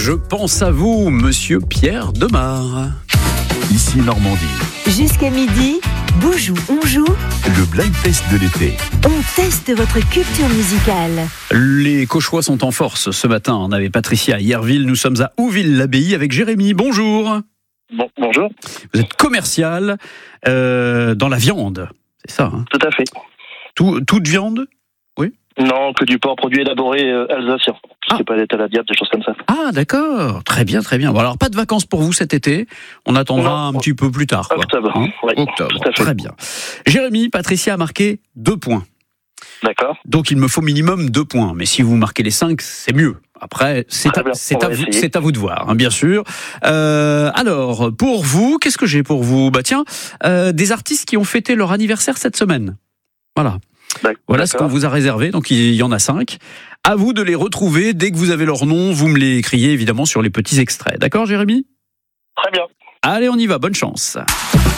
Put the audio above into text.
Je pense à vous, monsieur Pierre Demar. Ici Normandie, Jusqu'à midi, Boujou, on joue, le blind test de l'été. on teste votre culture musicale. Les Cauchois sont en force ce matin. On avait Patricia à Yerville, nous sommes à Ouville-l'Abbaye avec Jérémy. Bonjour. Bonjour. Vous êtes commercial dans la viande, c'est ça hein? Tout à fait. Toute viande? Non, que du porc produit élaboré alsacien. C'est pas des taladiables, des choses comme ça. Ah d'accord, très bien, très bien. Bon, alors pas de vacances pour vous cet été, on attendra Non. un petit peu plus tard. Quoi. Octobre, Hein oui, Octobre, tout à fait. très bien. Jérémy, Patricia a marqué 2 points. D'accord. Donc il me faut minimum 2 points, mais si vous marquez les 5, c'est mieux. Après, c'est Très bien, on va essayer. à vous de voir, hein, bien sûr. Alors, pour vous, qu'est-ce que j'ai pour vous? Bah tiens, des artistes qui ont fêté leur anniversaire cette semaine. Voilà. Voilà ce qu'on vous a réservé, donc il y en a 5. À vous de les retrouver. Dès que vous avez leur nom, vous me les écriez évidemment sur les petits extraits. D'accord, Jérémy? Très bien. Allez, on y va, bonne chance.